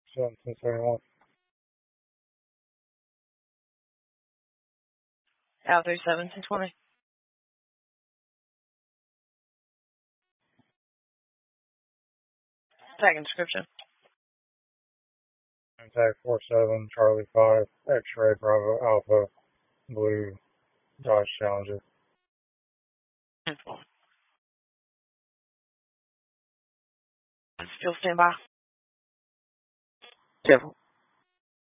1771. Out 37 to 20. Tag description. Tag 47, Charlie 5, X-ray Bravo Alpha, Blue, Dodge Challenger. Still stand by. Careful.